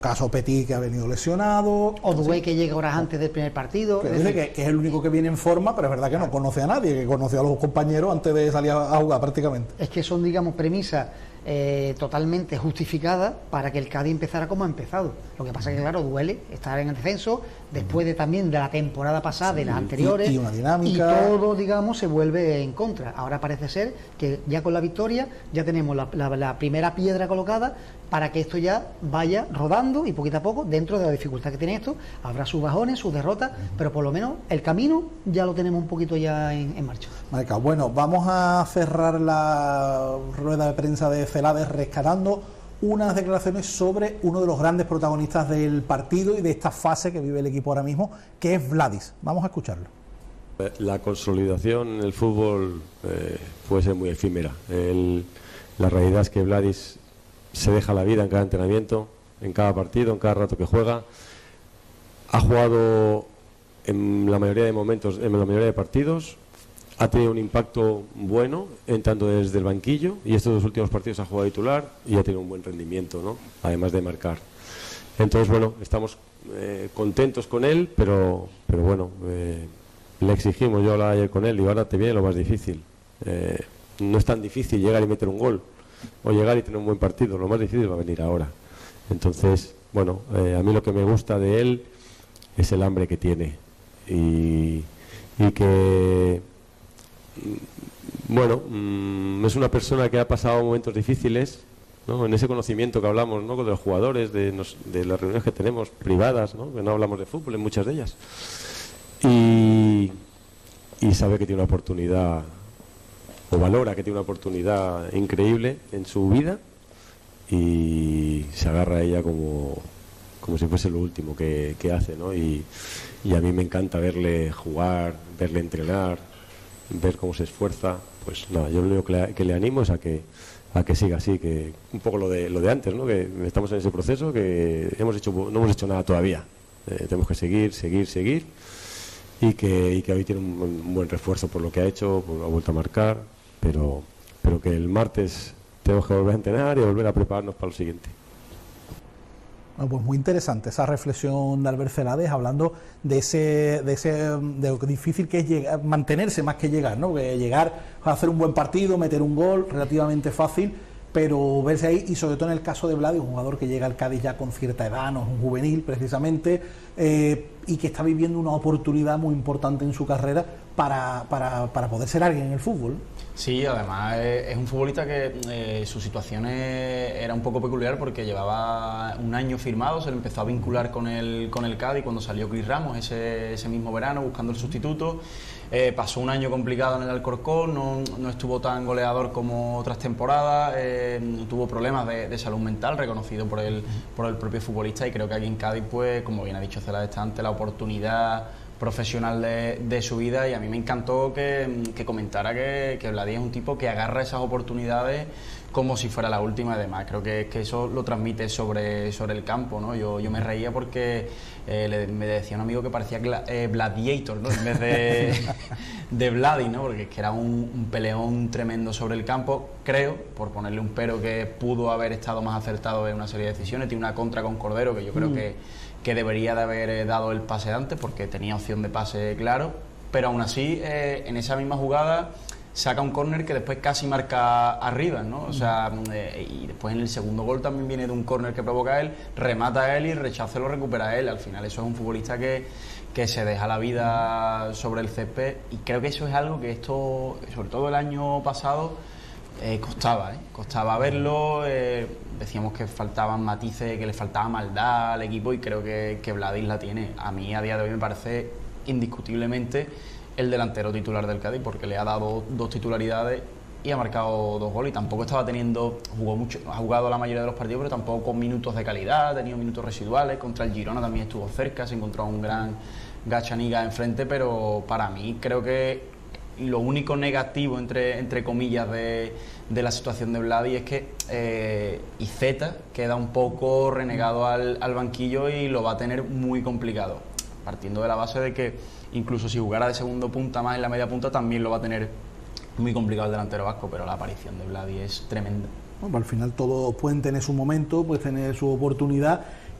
Caso Petit, que ha venido lesionado. Oduey, que llega horas antes del primer partido. Que dice que es el único que viene en forma, pero es verdad que no conoce a nadie, que conoce a los compañeros antes de salir a jugar prácticamente. Es que son, digamos, premisas totalmente justificadas para que el Cádiz empezara como ha empezado. Lo que pasa es que, claro, duele estar en el descenso, después de también de la temporada pasada, de las anteriores, y una dinámica. Y todo, digamos, se vuelve en contra. Ahora parece ser que ya con la victoria ya tenemos la primera piedra colocada para que esto ya vaya rodando y poquito a poco, dentro de la dificultad que tiene esto, habrá sus bajones, sus derrotas, pero por lo menos el camino ya lo tenemos un poquito ya en marcha. Marcado. Bueno, vamos a cerrar la rueda de prensa de Celades rescatando unas declaraciones sobre uno de los grandes protagonistas del partido y de esta fase que vive el equipo ahora mismo, que es Vladis. Vamos a escucharlo. La consolidación en el fútbol puede ser muy efímera. La realidad es que Vladis se deja la vida en cada entrenamiento, en cada partido, en cada rato que juega. Ha jugado en la mayoría de momentos, en la mayoría de partidos. Ha tenido un impacto bueno, entrando desde el banquillo, y estos dos últimos partidos ha jugado titular y ha tenido un buen rendimiento, ¿no? Además de marcar. Entonces, bueno, estamos contentos con él, pero bueno, le exigimos. Yo hablaba ayer con él y ahora te viene lo más difícil. No es tan difícil llegar y meter un gol o llegar y tener un buen partido, lo más difícil va a venir ahora. Entonces, bueno, a mí lo que me gusta de él es el hambre que tiene y que, bueno, es una persona que ha pasado momentos difíciles, ¿no? En ese conocimiento que hablamos, ¿no?, con los jugadores, de las reuniones que tenemos privadas, ¿no?, que no hablamos de fútbol en muchas de ellas, y sabe que tiene una oportunidad, o valora que tiene una oportunidad increíble en su vida, y se agarra a ella como si fuese lo último que hace, ¿no? Y a mí me encanta verle jugar, verle entrenar, ver cómo se esfuerza. Pues nada, yo lo único que le animo es a que siga así, que un poco lo de antes, ¿no?, que estamos en ese proceso, que no hemos hecho nada todavía, tenemos que seguir, y que hoy tiene un buen refuerzo por lo que ha hecho, ha vuelto a marcar, pero que el martes tenemos que volver a entrenar y volver a prepararnos para lo siguiente. Bueno, pues muy interesante esa reflexión de Albert Celades, hablando de lo difícil que es llegar, mantenerse más que llegar, ¿no? Que llegar a hacer un buen partido, meter un gol, relativamente fácil, pero verse ahí, y sobre todo en el caso de Vladis, un jugador que llega al Cádiz ya con cierta edad, no es un juvenil precisamente, y que está viviendo una oportunidad muy importante en su carrera para poder ser alguien en el fútbol. Sí, además es un futbolista que su situación era un poco peculiar porque llevaba un año firmado, se le empezó a vincular con el Cádiz cuando salió Cris Ramos ese mismo verano buscando el sustituto. Pasó un año complicado en el Alcorcón, no estuvo tan goleador como otras temporadas, tuvo problemas de salud mental reconocido por el propio futbolista, y creo que aquí en Cádiz, pues, como bien ha dicho Celades, está ante la oportunidad profesional de su vida, y a mí me encantó que comentara que Vladí es un tipo que agarra esas oportunidades como si fuera la última. Además creo que eso lo transmite sobre el campo, ¿no? Yo me reía porque me decía un amigo que parecía Gladiator, ¿no?, en vez de Vladí, ¿no?, porque es que era un peleón tremendo sobre el campo. Creo, por ponerle un pero, que pudo haber estado más acertado en una serie de decisiones. Tiene una contra con Cordero que yo creo que debería de haber dado el pase antes, porque tenía opción de pase claro, pero aún así en esa misma jugada saca un córner que después casi marca arriba, ¿no? O sea, y después en el segundo gol también viene de un córner que provoca él, remata a él y rechaza lo recupera él. Al final eso es un futbolista que se deja la vida sobre el césped, y creo que eso es algo que esto, sobre todo el año pasado, costaba verlo. Decíamos que faltaban matices, que le faltaba maldad al equipo, y creo que Vladis la tiene. A mí a día de hoy me parece indiscutiblemente el delantero titular del Cádiz, porque le ha dado 2 titularidades y ha marcado 2 goles, y tampoco estaba ha jugado la mayoría de los partidos, pero tampoco con minutos de calidad, ha tenido minutos residuales. Contra el Girona también estuvo cerca, se encontró un gran Gachaniga enfrente, pero para mí creo que lo único negativo, entre comillas, de la situación de Vladí es que Iceta queda un poco renegado al banquillo y lo va a tener muy complicado, partiendo de la base de que incluso si jugara de segundo punta más en la media punta también lo va a tener muy complicado el delantero vasco, pero la aparición de Vladí es tremenda. Bueno, al final todos pueden tener su momento, pueden tener su oportunidad,